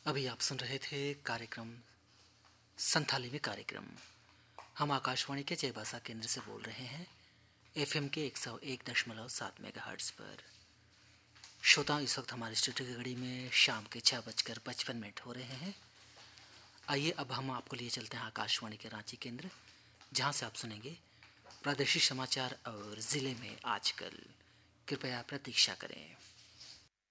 अभी आप सुन रहे थे कार्यक्रम संथाली में कार्यक्रम। हम आकाशवाणी के जयभाषा केंद्र से बोल रहे हैं एफएम के 101.7 मेगाहर्ट्ज़ पर। श्रोता, इस वक्त हमारे स्टूडियो की घड़ी में शाम के 6:55 हो रहे हैं। आइए अब हम आपको लिए चलते हैं आकाशवाणी के रांची केंद्र, जहां से आप सुनेंगे प्रादेशिक समाचार और ज़िले में आजकल। कृपया प्रतीक्षा करें।